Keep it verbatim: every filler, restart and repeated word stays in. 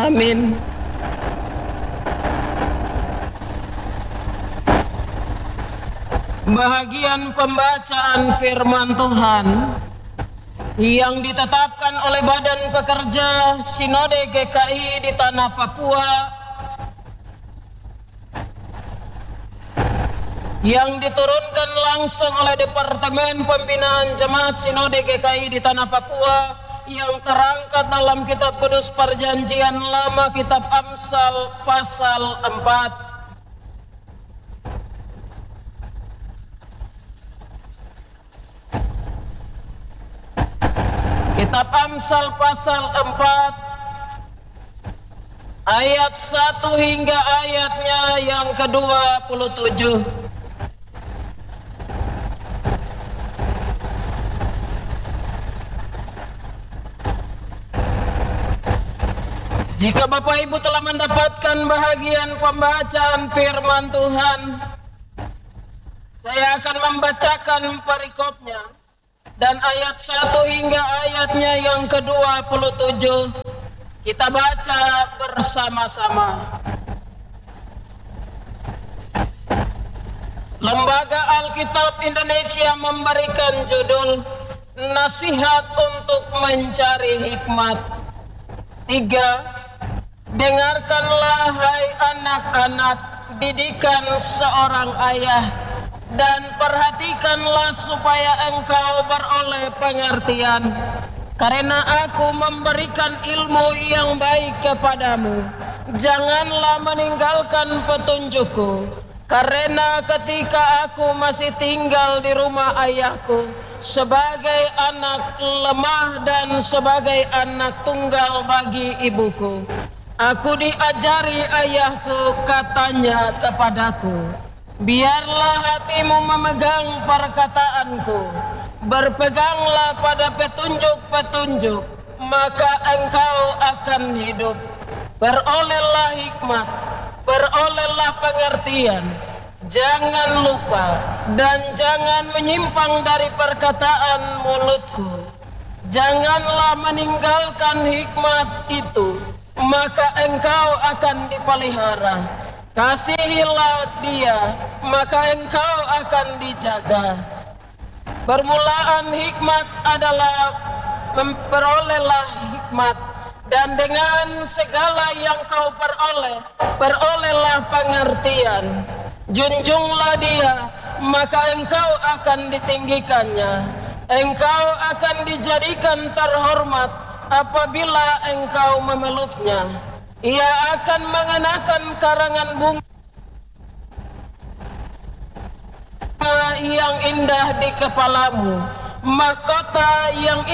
Amin. Bahagian pembacaan firman Tuhan yang ditetapkan oleh Badan Pekerja Sinode G K I di Tanah Papua, yang diturunkan langsung oleh Departemen Pembinaan Jemaat Sinode G K I di Tanah Papua, yang terangkat dalam Kitab Kudus Perjanjian Lama, Kitab Amsal pasal empat. Kitab Amsal pasal empat ayat satu hingga ayatnya yang kedua puluh tujuh. Jika Bapak Ibu telah mendapatkan bahagian pembacaan firman Tuhan, saya akan membacakan perikopnya dan ayat satu hingga ayatnya yang kedua puluh tujuh kita baca bersama-sama. Lembaga Alkitab Indonesia memberikan judul Nasihat untuk Mencari Hikmat. Tiga. Dengarkanlah hai anak-anak didikan seorang ayah, dan perhatikanlah supaya engkau beroleh pengertian. Karena aku memberikan ilmu yang baik kepadamu, janganlah meninggalkan petunjukku. Karena ketika aku masih tinggal di rumah ayahku, sebagai anak lemah dan sebagai anak tunggal bagi ibuku, aku diajari ayahku, katanya kepadaku, biarlah hatimu memegang perkataanku, berpeganglah pada petunjuk-petunjuk, maka engkau akan hidup. Berolehlah hikmat, berolehlah pengertian, jangan lupa dan jangan menyimpang dari perkataan mulutku. Janganlah meninggalkan hikmat itu, maka engkau akan dipelihara. Kasihilah dia, maka engkau akan dijaga. Permulaan hikmat adalah memperolehlah hikmat, dan dengan segala yang kau peroleh, perolehlah pengertian. Junjunglah dia, maka engkau akan ditinggikannya. Engkau akan dijadikan terhormat apabila engkau memeluknya. Ia akan mengenakan karangan bunga yang indah di kepalamu, mahkota yang